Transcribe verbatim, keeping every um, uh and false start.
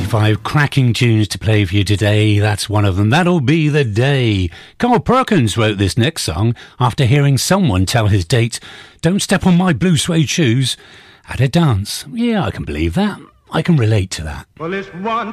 Five cracking tunes to play for you today. That's one of them. That'll Be the Day. Carl Perkins wrote this next song after hearing someone tell his date, "Don't step on my blue suede shoes," at a dance. Yeah, I can believe that. I can relate to that. Well, it's one